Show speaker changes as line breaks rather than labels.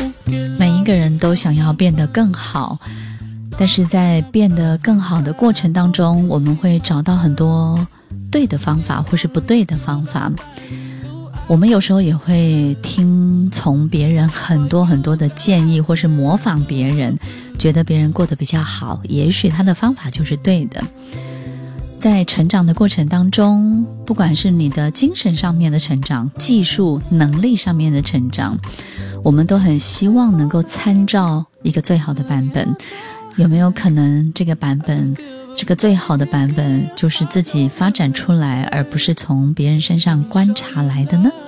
每一个人都想要变得更好，但是在变得更好的过程当中，我们会找到很多对的方法或是不对的方法。我们有时候也会听从别人很多很多的建议，或是模仿别人，觉得别人过得比较好，也许他的方法就是对的。在成长的过程当中，不管是你的精神上面的成长，技术能力上面的成长，我们都很希望能够参照一个最好的版本。有没有可能这个版本，这个最好的版本就是自己发展出来，而不是从别人身上观察来的呢？